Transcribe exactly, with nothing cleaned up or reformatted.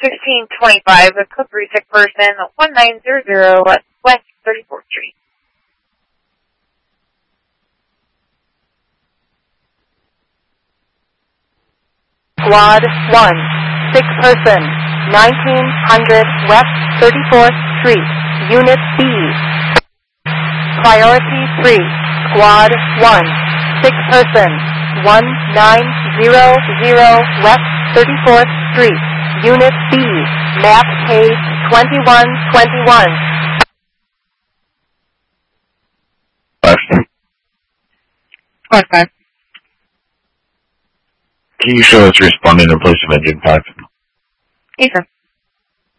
sixteen twenty-five, a code three sick person, one nine zero zero West thirty-fourth Street. Squad one, sick person, nineteen hundred West thirty-fourth Street, Unit B. Priority three, Squad one, sick person, one nine zero zero West thirty-fourth Street, Unit B, map page twenty-one twenty-one. Left. Squad five. Can you show us responding in place of engine five? Yes, sir.